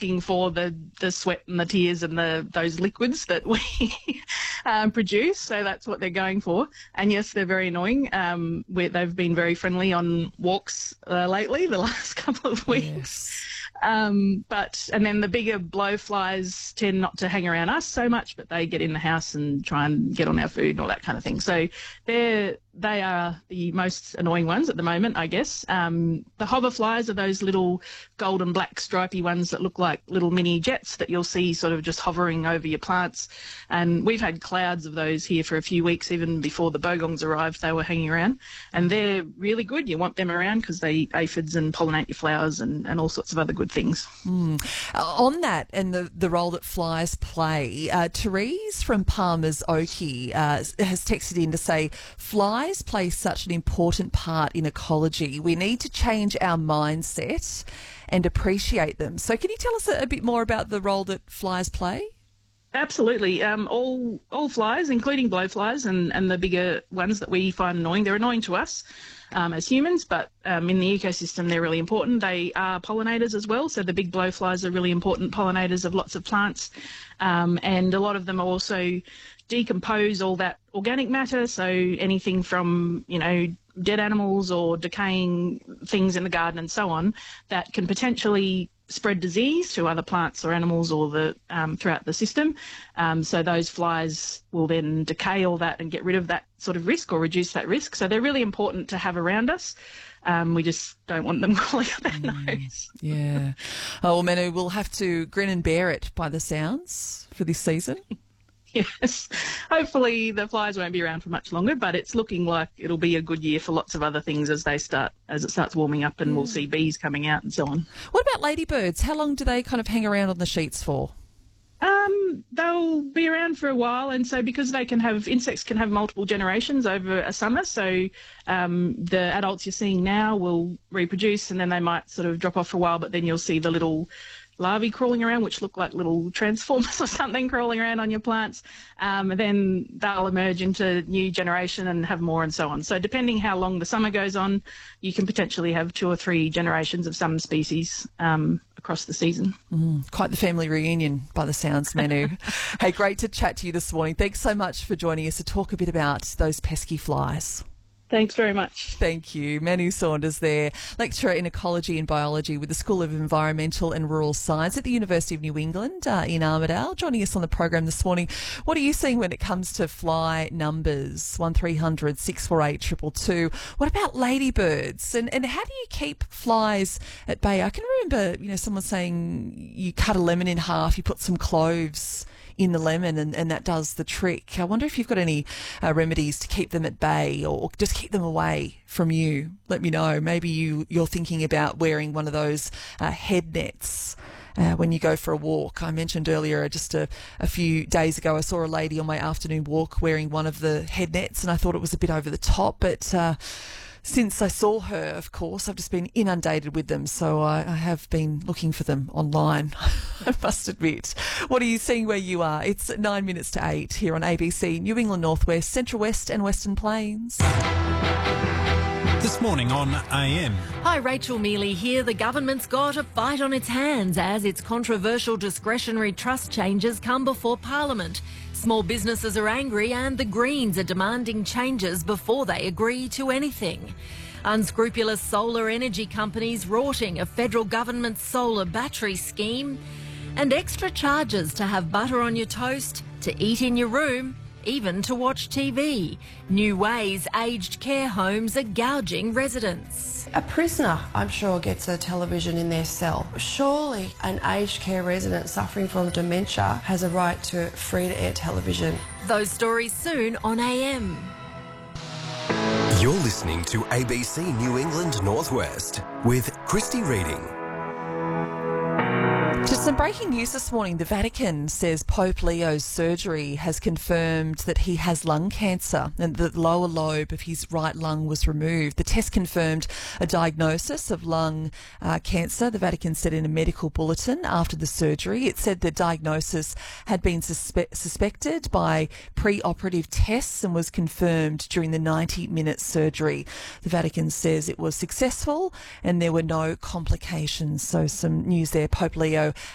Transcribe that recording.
looking for the sweat and the tears and those liquids that we produce. So that's what they're going for. And yes, they're very annoying. They've been very friendly on walks lately, the last couple of weeks. Yes. And then the bigger blowflies tend not to hang around us so much, but they get in the house and try and get on our food and all that kind of thing. So they are the most annoying ones at the moment, I guess. The hoverflies are those little golden black stripy ones that look like little mini jets that you'll see sort of just hovering over your plants. And we've had clouds of those here for a few weeks, even before the bogongs arrived, they were hanging around. And they're really good. You want them around because they eat aphids and pollinate your flowers and all sorts of other good things. On that and the role that flies play, Therese from Palmer's Oakey has texted in to say, flies play such an important part in ecology. We need to change our mindset and appreciate them. So can you tell us a bit more about the role that flies play? Absolutely. All flies, including blowflies and the bigger ones that we find annoying, they're annoying to us as humans, but in the ecosystem they're really important. They are pollinators as well, so the big blowflies are really important pollinators of lots of plants, and a lot of them also decompose all that organic matter, so anything from, dead animals or decaying things in the garden and so on that can potentially spread disease to other plants or animals or throughout the system. So those flies will then decay all that and get rid of that sort of risk or reduce that risk. So they're really important to have around us. We just don't want them crawling up our nose. Yeah. Oh, well, Manu, we'll have to grin and bear it by the sounds for this season. Yes, hopefully the flies won't be around for much longer, but it's looking like it'll be a good year for lots of other things as it starts warming up, and we'll see bees coming out and so on. What about ladybirds? How long do they kind of hang around on the sheets for? They'll be around for a while, and so because insects can have multiple generations over a summer, so the adults you're seeing now will reproduce and then they might sort of drop off for a while, but then you'll see the little larvae crawling around, which look like little transformers or something crawling around on your plants, and then they'll emerge into new generation and have more and so on. So depending how long the summer goes on, you can potentially have 2 or 3 generations of some species across the season. Quite the family reunion by the sounds, Manu. Hey, great to chat to you this morning. Thanks so much for joining us to talk a bit about those pesky flies. Thanks very much. Thank you. Manu Saunders there, lecturer in ecology and biology with the School of Environmental and Rural Science at the University of New England in Armidale, joining us on the program this morning. What are you seeing when it comes to fly numbers? 1300 648 222. What about ladybirds? And how do you keep flies at bay? I can remember, someone saying you cut a lemon in half, you put some cloves in the lemon and that does the trick. I wonder if you've got any remedies to keep them at bay or just keep them away from you. Let me know. Maybe you're thinking about wearing one of those head nets when you go for a walk. I mentioned earlier, just a few days ago, I saw a lady on my afternoon walk wearing one of the head nets and I thought it was a bit over the top, but since I saw her, of course, I've just been inundated with them, so I have been looking for them online, I must admit. What are you seeing where you are? It's 9 minutes to 8 here on ABC, New England Northwest, Central West and Western Plains. This morning on AM. Hi, Rachel Mealy here. The government's got a fight on its hands as its controversial discretionary trust changes come before Parliament. Small businesses are angry and the Greens are demanding changes before they agree to anything. Unscrupulous solar energy companies rorting a federal government solar battery scheme. And extra charges to have butter on your toast, to eat in your room, even to watch TV. New ways aged care homes are gouging residents. A prisoner, I'm sure, gets a television in their cell. Surely an aged care resident suffering from dementia has a right to free-to-air television. Those stories soon on AM. You're listening to ABC New England Northwest with Christy Reading. Just some breaking news this morning. The Vatican says Pope Leo's surgery has confirmed that he has lung cancer and the lower lobe of his right lung was removed. The test confirmed a diagnosis of lung cancer, the Vatican said in a medical bulletin after the surgery. It said the diagnosis had been suspected by pre-operative tests and was confirmed during the 90-minute surgery. The Vatican says it was successful and there were no complications. So some news there. Pope Leo